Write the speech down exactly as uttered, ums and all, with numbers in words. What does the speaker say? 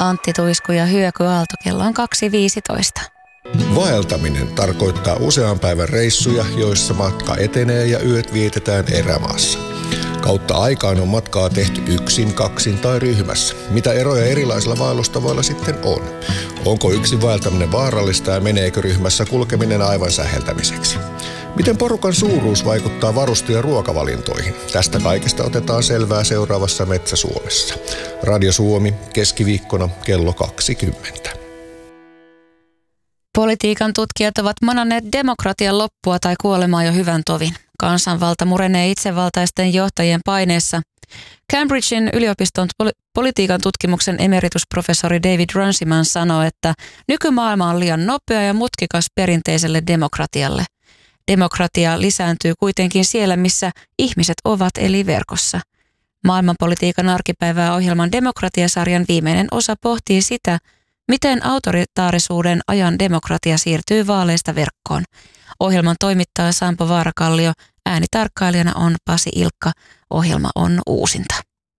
Antti Tuisku ja Hyöky Aalto, kello on kaksi viisitoista. Vaeltaminen tarkoittaa usean päivän reissuja, joissa matka etenee ja yöt vietetään erämaassa. Kautta aikaan on matkaa tehty yksin, kaksin tai ryhmässä. Mitä eroja erilaisilla vaellustavoilla sitten on? Onko yksin vaeltaminen vaarallista ja meneekö ryhmässä kulkeminen aivan säheltämiseksi? Miten porukan suuruus vaikuttaa varuste- ja ruokavalintoihin? Tästä kaikesta otetaan selvää seuraavassa Metsä Suomessa. Radio Suomi, keskiviikkona kello kaksikymmentä. Politiikan tutkijat ovat mananneet demokratian loppua tai kuolemaa jo hyvän tovin. Kansanvalta murenee itsevaltaisten johtajien paineessa. Cambridgein yliopiston poli- politiikan tutkimuksen emeritusprofessori David Runciman sanoo, että nykymaailma on liian nopea ja mutkikas perinteiselle demokratialle. Demokratia lisääntyy kuitenkin siellä, missä ihmiset ovat, eli verkossa. Maailmanpolitiikan arkipäivää ohjelman Demokratiasarjan viimeinen osa pohtii sitä, miten autoritaarisuuden ajan demokratia siirtyy vaaleista verkkoon. Ohjelman toimittaja Sampo Vaarakallio, äänitarkkailijana on Pasi Ilkka. Ohjelma on uusinta.